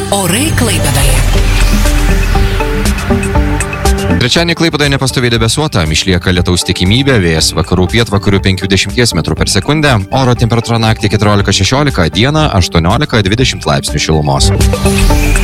Orai Klaipėdoje. Trečiadienį Klaipėdoje nepastoviai debesuota, išlieka lietaus tikimybė, vėjas vakarų pietvakarių 50 m/s, oro temperatūra naktį 14-16, dieną 18-20 laipsnių šilumos.